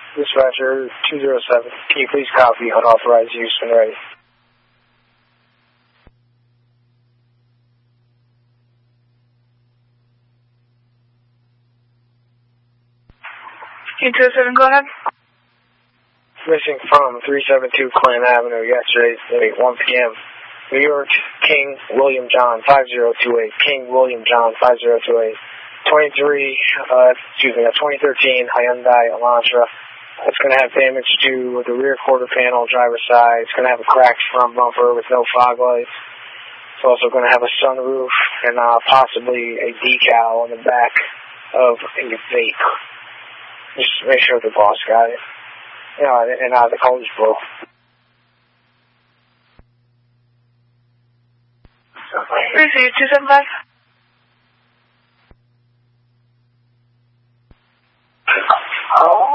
Dispatcher 207, can you please copy unauthorized use when ready? Two-207, go ahead. Missing from 372 Clinton Avenue yesterday at 1 p.m. New York, King William John 5028. King William John 5028. 2013 Hyundai Elantra. It's going to have damage to the rear quarter panel, driver's side. It's going to have a cracked front bumper with no fog lights. It's also going to have a sunroof and possibly a decal on the back of a vape. Just make sure the boss got it. And the colors broke. Receive 275. Oh.